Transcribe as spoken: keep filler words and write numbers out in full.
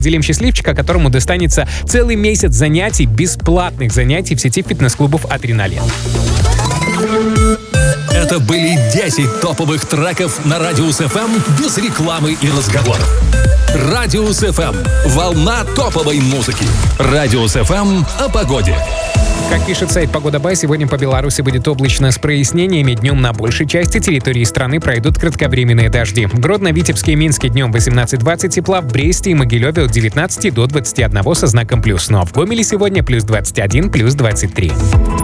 Делим счастливчика, которому достанется целый месяц занятий, бесплатных занятий в сети фитнес-клубов «Адреналин». Это были десять топовых треков на Радиус эф эм без рекламы и разговоров. Радиус эф эм. Волна топовой музыки. Радиус эф эм о погоде. Как пишет сайт Погода Бай, сегодня по Беларуси будет облачно с прояснениями. Днем на большей части территории страны пройдут кратковременные дожди. В Гродно, Витебске и Минске днем восемнадцать-двадцать тепла, в Бресте и Могилеве от девятнадцати до двадцати одного со знаком плюс. Ну а в Гомеле сегодня плюс двадцать один, плюс двадцать три.